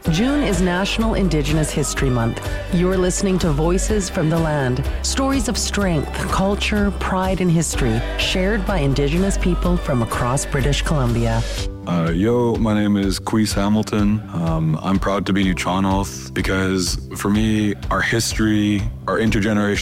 June is National Indigenous History Month. You're listening to Voices from the Land, stories of strength, culture, pride, and history shared by Indigenous people from across British Columbia. My name is Queese Hamilton. I'm proud to be Nuu-chah-nulth because for me, our history, our intergenerational